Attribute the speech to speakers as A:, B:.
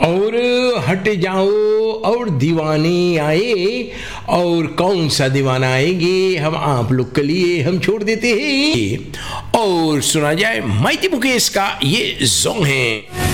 A: और हट जाओ और दीवाने आए, और कौन सा दीवाना आएंगे हम आप लोग के लिए हम छोड़ देते हैं। और सुना जाए माइटी मुकेश का ये सॉन्ग है।